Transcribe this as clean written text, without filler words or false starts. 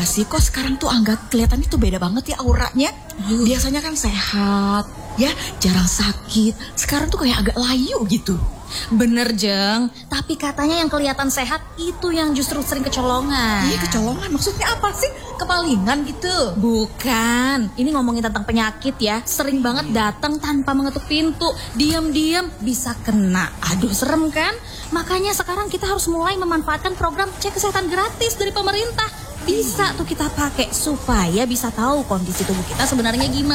gak sih, kok sekarang tuh Angga kelihatannya tuh beda banget ya auranya. Biasanya kan sehat, ya jarang sakit. Sekarang tuh kayak agak layu gitu. Bener Jeng, tapi katanya yang kelihatan sehat itu yang justru sering kecolongan. Iya kecolongan, maksudnya apa sih? Kepalingan gitu? Bukan, ini ngomongin tentang penyakit ya. Sering banget datang tanpa mengetuk pintu, diam-diam bisa kena. Aduh serem kan? Makanya sekarang kita harus mulai memanfaatkan program cek kesehatan gratis dari pemerintah. Bisa tuh kita pakai supaya bisa tahu kondisi tubuh kita sebenarnya gimana.